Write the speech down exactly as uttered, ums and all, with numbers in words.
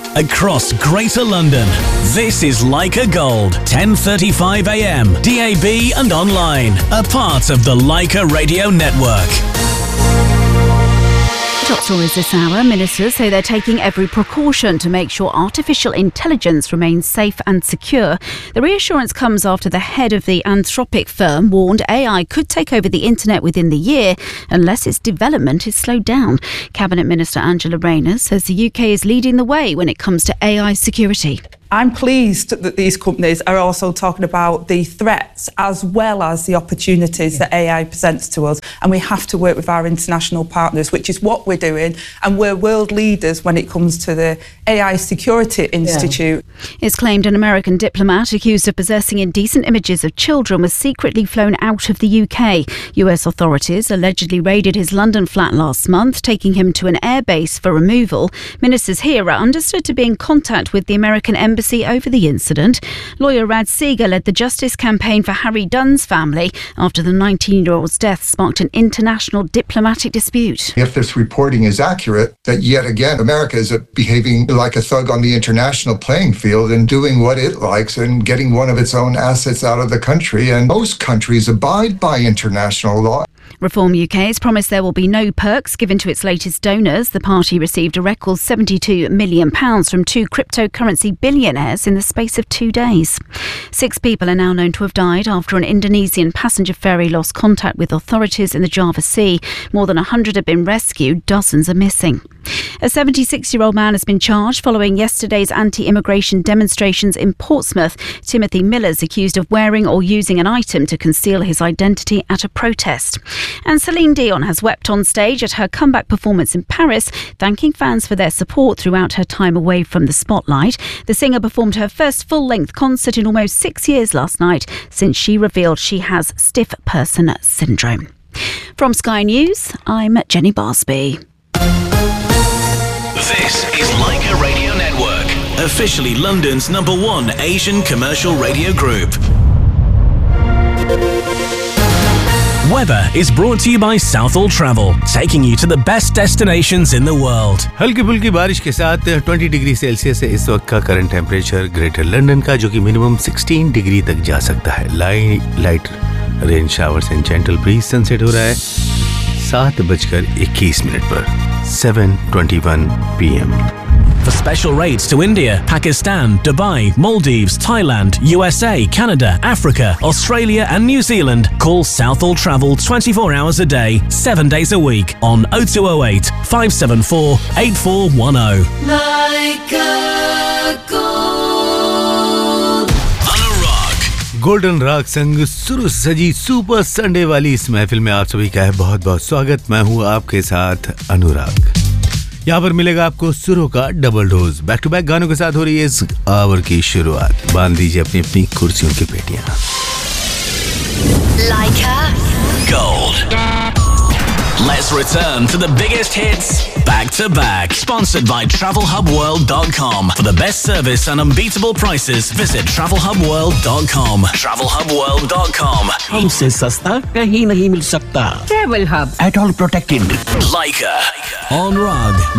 across Greater London. This is Leica Gold, ten thirty-five a m, D A B and online, a part of the Leica Radio Network. Top stories this hour. Ministers say they're taking every precaution to make sure artificial intelligence remains safe and secure. The reassurance comes after the head of the Anthropic firm warned A I could take over the internet within the year unless its development is slowed down. Cabinet Minister Angela Rayner says the U K is leading the way when it comes to A I security. I'm pleased that these companies are also talking about the threats as well as the opportunities that A I presents to us. And we have to work with our international partners, which is what we're doing. And we're world leaders when it comes to the A I Security Institute. Yeah. It's claimed an American diplomat accused of possessing indecent images of children was secretly flown out of the U K. U S authorities allegedly raided his London flat last month, taking him to an airbase for removal. Ministers here are understood to be in contact with the American embassy over the incident. Lawyer Rad Seeger led the justice campaign for Harry Dunn's family after the nineteen-year-old's death sparked an international diplomatic dispute. If this reporting is accurate, that yet again America is behaving like a thug on the international playing field and doing what it likes and getting one of its own assets out of the country, and most countries abide by international law. Reform U K has promised there will be no perks given to its latest donors. The party received a record seventy-two million pounds from two cryptocurrency billionaires in the space of two days. Six people are now known to have died after an Indonesian passenger ferry lost contact with authorities in the Java Sea. More than one hundred have been rescued, dozens are missing. A seventy-six-year-old man has been charged following yesterday's anti-immigration demonstrations in Portsmouth. Timothy Miller's accused of wearing or using an item to conceal his identity at a protest. And Celine Dion has wept on stage at her comeback performance in Paris, thanking fans for their support throughout her time away from the spotlight. The singer performed her first full-length concert in almost six years last night, since she revealed she has stiff person syndrome. From Sky News, I'm Jenny Barsby. This is Leica Radio Network, officially London's number one Asian commercial radio group. Weather is brought to you by Southall Travel, taking you to the best destinations in the world. हल्की फुल्की बारिश के साथ बीस degree Celsius है इस वक्त का करंट टेम्परेचर ग्रेटर लंदन का, जो कि मिनिमम सोलह डिग्री तक जा सकता है. Light light rain showers and gentle bridge. Sunset हो रहा है सात बजकर इक्कीस मिनट पर, seven twenty-one p m. For special rates to India, Pakistan, Dubai, Maldives, Thailand, U S A, Canada, Africa, Australia and New Zealand, call Southall Travel twenty-four hours a day, seven days a week on oh two oh eight, five seven four, eight four one oh. Leica Gold. Anurag. Golden राग संग शुरू सजी super Sunday वाली इस महफिल में आप सभी का है बहुत बहुत स्वागत. मैं हूँ आपके साथ अनुराग. यहाँ पर मिलेगा आपको सुरों का double dose. Back to back गानों के साथ हो रही है इस आवर की शुरुआत. बांध दीजिए अपनी अपनी कुर्सियों की पेटियां. Leica Gold. Let's return to the biggest hits back to back. Sponsored by travel hub world dot com. For the best service and unbeatable prices, visit travel hub world dot com. travel hub world dot com. हमसे सस्ता कहीं नहीं मिल सकता. Travel Hub. At all protected. Leica on Rug